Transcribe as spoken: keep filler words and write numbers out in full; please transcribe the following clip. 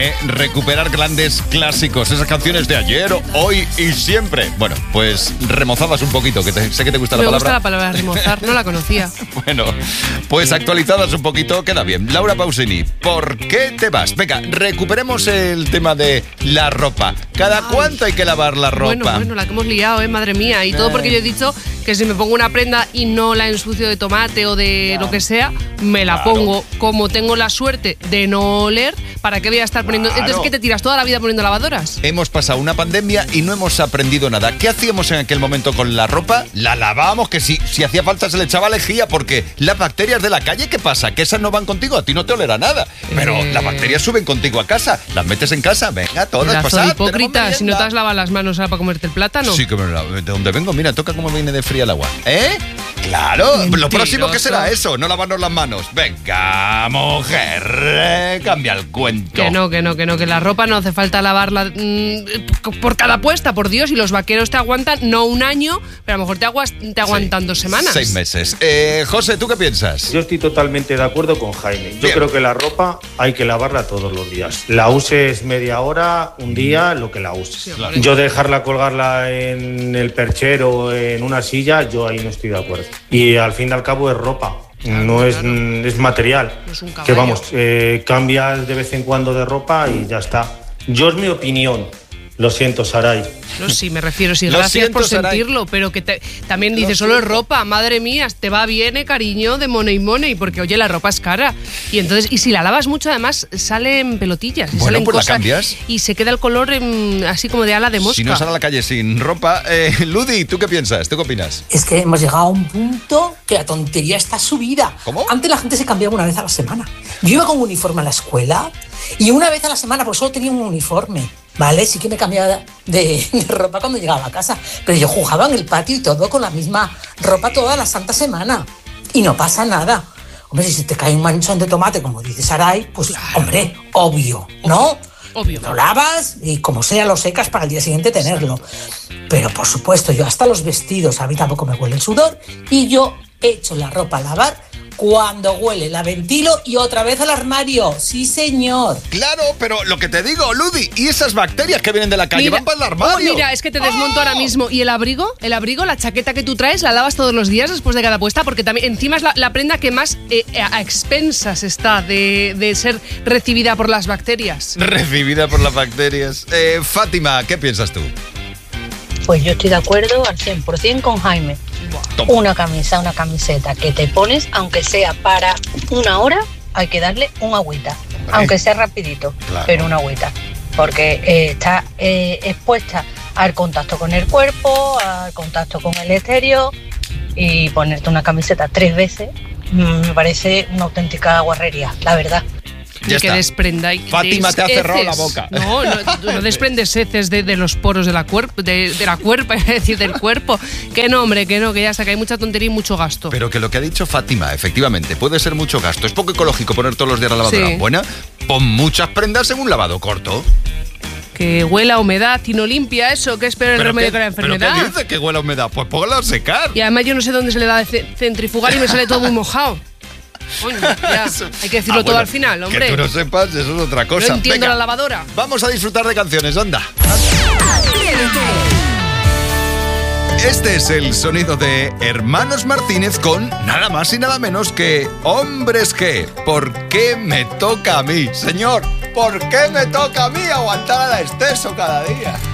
¿eh? Recuperar grandes clásicos, esas canciones de ayer, hoy y siempre. Bueno, pues remozadas un poquito, que te, sé que te gusta la Me palabra. Me gusta la palabra remozar, no la conocía. Bueno, pues actualizadas un poquito, queda bien. Laura Pausini, ¿por qué te vas? Venga, recuperemos el tema de la ropa. ¿Cada Ay. cuánto hay que lavar la ropa? Bueno, bueno, la que hemos liado, eh, madre mía. Y todo porque yo he dicho que si me pongo una prenda y no la ensucio de tomate o de claro. lo que sea, me la claro. pongo. Como tengo la suerte de no oler, ¿para qué voy a estar poniendo? Claro. Entonces, ¿qué te tiras toda la vida poniendo lavadoras? Hemos pasado una pandemia y no hemos aprendido nada. ¿Qué hacíamos en aquel momento con la ropa? La lavábamos, que si, si hacía falta se le echaba lejía, porque las bacterias de la calle, ¿qué pasa? Que esas no van contigo, a ti no te olerá nada. Pero eh... las bacterias suben contigo a casa, las metes en casa, venga, todas, pasad. Hipócrita, si no te has lavado las manos para comerte el plátano. Sí, que me lo, de donde vengo, mira, toca cómo viene de fría el agua. ¿Eh? Claro, Mentiroso. Lo próximo que será eso, no lavarnos las manos. Venga, mujer, eh, cambia el cuento. Que no, que no, que no, que la ropa no hace falta lavarla mmm, por cada puesta, por Dios, y los vaqueros te aguantan, no un año, pero a lo mejor te, aguas, te aguantan sí, dos semanas. Seis meses. Eh, José, ¿tú qué piensas? Yo estoy totalmente de acuerdo con Jaime. Yo Bien. creo que la ropa hay que lavarla todos los días. La uses media hora, un día, lo que la uses. Sí, claro. Yo dejarla colgarla en el perchero, en una silla, yo ahí no estoy de acuerdo. Y al fin y al cabo es ropa. Claro, no es, claro. es material. No es un que vamos, eh, cambias de vez en cuando de ropa y ya está. Yo es mi opinión. Lo siento, Saray. No, sí, me refiero, sí, gracias siento, por sentirlo, Saray. Pero que te, también dices, solo es ropa, madre mía, te va bien, eh, cariño, de money money, porque oye, la ropa es cara. Y entonces, y si la lavas mucho, además, salen pelotillas. Bueno, salen pues cosas, la cambias. Y se queda el color en, así como de ala de mosca. Si no sale a la calle sin ropa, eh, Ludi, ¿tú qué piensas? ¿Tú qué opinas? Es que hemos llegado a un punto que la tontería está subida. ¿Cómo? Antes la gente se cambiaba una vez a la semana. Yo iba con un uniforme a la escuela y una vez a la semana, pues solo tenía un uniforme. Vale, sí que me cambiaba de, de ropa cuando llegaba a casa, pero yo jugaba en el patio y todo con la misma ropa toda la santa semana y no pasa nada. Hombre, si te cae un manchón de tomate, como dice Saray, pues claro. hombre, obvio, ¿no? Obvio. Lo lavas y como sea lo secas para el día siguiente tenerlo. Pero por supuesto, yo hasta los vestidos, a mí tampoco me huele el sudor y yo echo la ropa a lavar. Cuando huele, la ventilo y otra vez al armario. Sí, señor. Claro, pero lo que te digo, Ludi, y esas bacterias que vienen de la calle mira, van para el armario. Oh, mira, es que te desmonto oh. ahora mismo. ¿Y el abrigo? El abrigo, la chaqueta que tú traes, la lavas todos los días después de cada puesta, porque también encima es la, la prenda que más eh, a expensas está de, de ser recibida por las bacterias. Recibida por las bacterias. Eh, Fátima, ¿qué piensas tú? Pues yo estoy de acuerdo al cien por ciento con Jaime. Toma. Una camisa, una camiseta que te pones, aunque sea para una hora, hay que darle un agüita. Hombre. Aunque sea rapidito, claro. pero una agüita. Porque eh, está eh, expuesta al contacto con el cuerpo, al contacto con el exterior, y ponerte una camiseta tres veces me parece una auténtica guarrería, la verdad. Ya y que está. desprenda y Fátima te ha cerrado la boca. No, no, no desprendes heces de, de los poros de la cuerpo, de, de la cuerpa, es decir, del cuerpo. Que no, hombre, que no, que ya está, que hay mucha tontería y mucho gasto. Pero que lo que ha dicho Fátima, efectivamente, puede ser mucho gasto. Es poco ecológico poner todos los días la lavadora sí. buena. Pon muchas prendas en un lavado corto. Que huela a humedad y no limpia eso, que es peor el remedio que la enfermedad. ¿Pero qué dice que huela a humedad? Pues póngala a secar. Y además yo no sé dónde se le da de centrifugar y me sale todo muy mojado. Coño, ya. Hay que decirlo ah, bueno, todo al final, hombre. Que tú no sepas, eso es otra cosa. No entiendo Venga, la lavadora. Vamos a disfrutar de canciones, anda. Este es el sonido de Hermanos Martínez con nada más y nada menos que Hombres G. ¿Por qué me toca a mí? Señor, ¿por qué me toca a mí aguantar a la Esteso cada día?